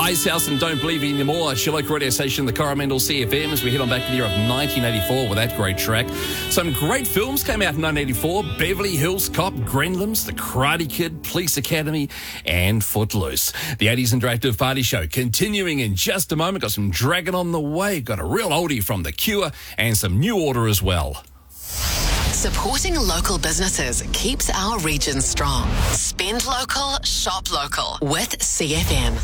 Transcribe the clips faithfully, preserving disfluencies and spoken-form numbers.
Icehouse and Don't Believe It Anymore at your local radio station, the Coromandel C F M, as we head on back to the year of nineteen eighty-four with that great track. Some great films came out in nineteen eighty-four. Beverly Hills Cop, Gremlins, The Karate Kid, Police Academy, and Footloose. The eighties Interactive Party Show continuing in just a moment. Got some Dragon on the way. Got a real oldie from The Cure and some New Order as well. Supporting local businesses keeps our region strong. Spend local, shop local with C F M.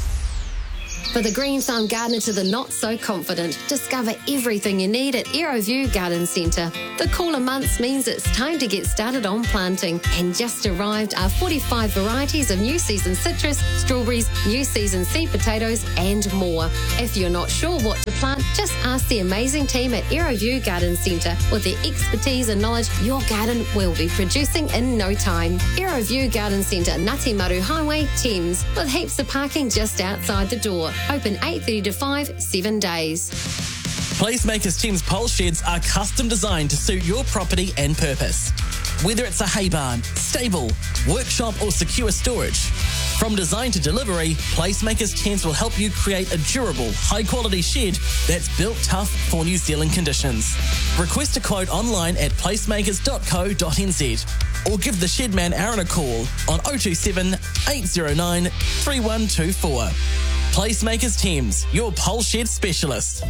For the green thumb gardener to the not so confident, discover everything you need at AeroView Garden Centre. The cooler months means it's time to get started on planting, and just arrived are forty-five varieties of new season citrus, strawberries, new season seed potatoes and more. If you're not sure what to plant, just ask the amazing team at AeroView Garden Centre. With their expertise and knowledge, your garden will be producing in no time. AeroView Garden Centre, Ngati Maru Highway, Thames, with heaps of parking just outside the door. Open eight thirty to five, seven days. Placemakers Thames pole sheds are custom designed to suit your property and purpose. Whether it's a hay barn, stable, workshop or secure storage, from design to delivery, Placemakers Thames will help you create a durable, high-quality shed that's built tough for New Zealand conditions. Request a quote online at placemakers dot co dot n z or give the Shedman Aaron a call on oh two seven, eight oh nine, three one two four. Placemakers Thames, your pole shed specialist.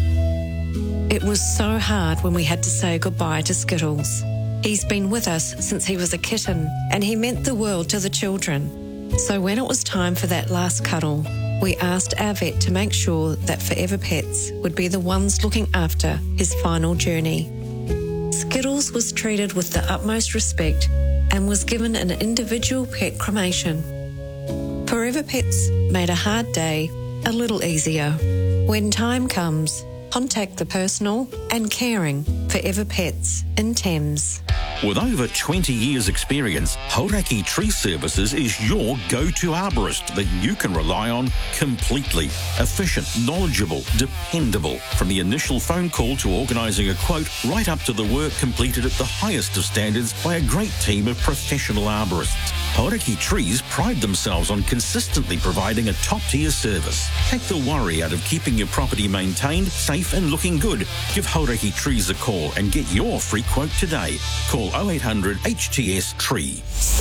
It was so hard when we had to say goodbye to Skittles. He's been with us since he was a kitten, and he meant the world to the children. So when it was time for that last cuddle, we asked our vet to make sure that Forever Pets would be the ones looking after his final journey. Skittles was treated with the utmost respect and was given an individual pet cremation. Forever Pets made a hard day a little easier. When time comes, contact the personal and caring Forever Pets in Thames. With over twenty years experience, Hauraki Tree Services is your go-to arborist that you can rely on completely. Efficient, knowledgeable, dependable. From the initial phone call to organising a quote, right up to the work completed at the highest of standards by a great team of professional arborists. Hauraki Trees pride themselves on consistently providing a top-tier service. Take the worry out of keeping your property maintained, safe and looking good. Give Hauraki Trees a call and get your free quote today. Call oh eight hundred H T S Tree.